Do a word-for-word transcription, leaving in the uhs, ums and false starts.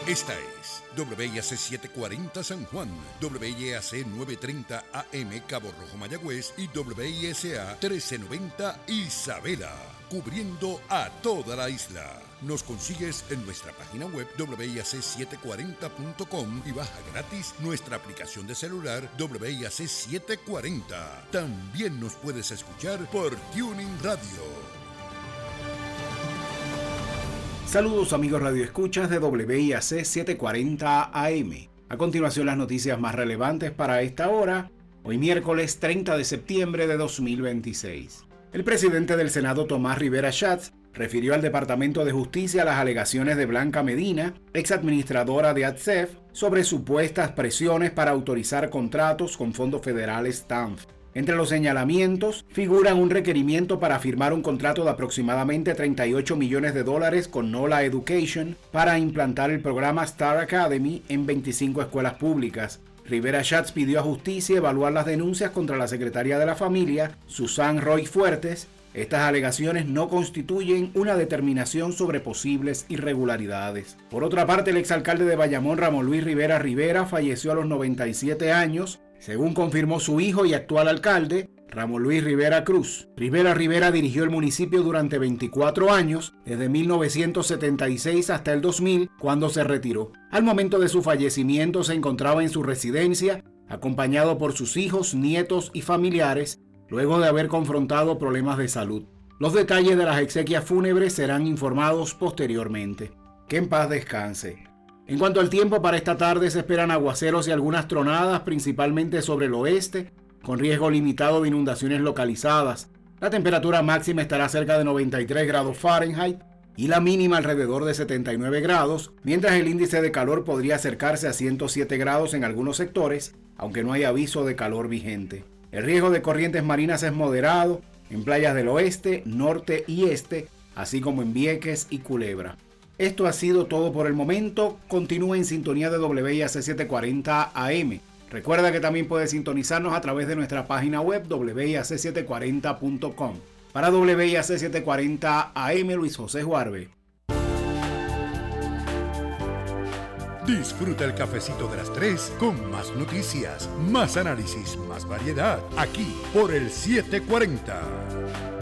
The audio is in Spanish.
Esta es W I A C setecientos cuarenta San Juan, W I A C novecientos treinta A M Cabo Rojo Mayagüez y W I S A trece noventa Isabela, cubriendo a toda la isla. Nos consigues en nuestra página web W I A C setecientos cuarenta punto com y baja gratis nuestra aplicación de celular W I A C setecientos cuarenta. También nos puedes escuchar por Tuning Radio. Saludos amigos radioescuchas de W I A C setecientos cuarenta A M. A continuación las noticias más relevantes para esta hora, hoy miércoles treinta de septiembre de dos mil veintiséis. El presidente del Senado, Tomás Rivera Schatz, refirió al Departamento de Justicia las alegaciones de Blanca Medina, exadministradora de A T S E F, sobre supuestas presiones para autorizar contratos con fondos federales T A N F. Entre los señalamientos figuran un requerimiento para firmar un contrato de aproximadamente treinta y ocho millones de dólares con NOLA Education para implantar el programa Star Academy en veinticinco escuelas públicas. Rivera Schatz pidió a Justicia evaluar las denuncias contra la secretaria de la Familia, Susan Roy Fuertes. Estas alegaciones no constituyen una determinación sobre posibles irregularidades. Por otra parte, el exalcalde de Bayamón, Ramón Luis Rivera Rivera, falleció a los noventa y siete años, según confirmó su hijo y actual alcalde, Ramón Luis Rivera Cruz. Rivera Rivera dirigió el municipio durante veinticuatro años, desde mil novecientos setenta y seis hasta el dos mil, cuando se retiró. Al momento de su fallecimiento se encontraba en su residencia, acompañado por sus hijos, nietos y familiares, luego de haber confrontado problemas de salud. Los detalles de las exequias fúnebres serán informados posteriormente. Que en paz descanse. En cuanto al tiempo, para esta tarde se esperan aguaceros y algunas tronadas, principalmente sobre el oeste, con riesgo limitado de inundaciones localizadas. La temperatura máxima estará cerca de noventa y tres grados Fahrenheit y la mínima alrededor de setenta y nueve grados, mientras el índice de calor podría acercarse a ciento siete grados en algunos sectores, aunque no hay aviso de calor vigente. El riesgo de corrientes marinas es moderado en playas del oeste, norte y este, así como en Vieques y Culebra. Esto ha sido todo por el momento. Continúa en sintonía de W I A C setecientos cuarenta A M. Recuerda que también puedes sintonizarnos a través de nuestra página web W I A C setecientos cuarenta punto com. Para W I A C setecientos cuarenta A M, Luis José Juarbe. Disfruta el cafecito de las tres con más noticias, más análisis, más variedad, aquí por el setecientos cuarenta.